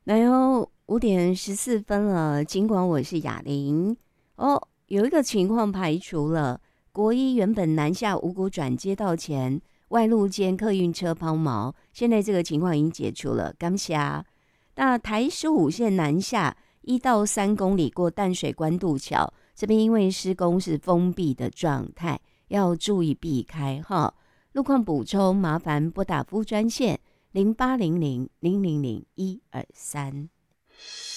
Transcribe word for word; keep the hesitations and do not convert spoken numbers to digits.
来哦，五点十四分了。尽管我是哑铃哦，有一个情况排除了，国一原本南下五股转接道前，外路间客运车抛锚，现在这个情况已经解除了，感谢啊。那台十五线南下一到三公里过淡水关渡桥，这边因为施工是封闭的状态，要注意避开哈。路况补充，麻烦拨打服务专线零八零零零零零一二三。